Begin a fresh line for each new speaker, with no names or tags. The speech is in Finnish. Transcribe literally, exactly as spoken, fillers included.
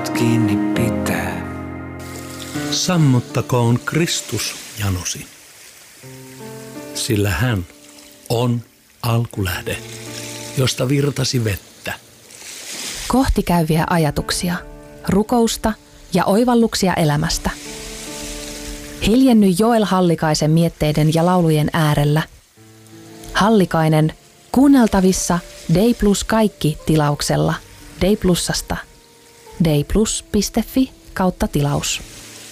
sinut kiinni pitää.
Sammuttakoon Kristus janosi, sillä hän on alkulähde, josta virtasi vettä.
Kohti käyviä ajatuksia, rukousta ja oivalluksia elämästä. Hiljenny Joel Hallikaisen mietteiden ja laulujen äärellä. Hallikainen kuunneltavissa Dei Plus kaikki tilauksella Dei Plusasta. deiplus piste fi kautta tilaus.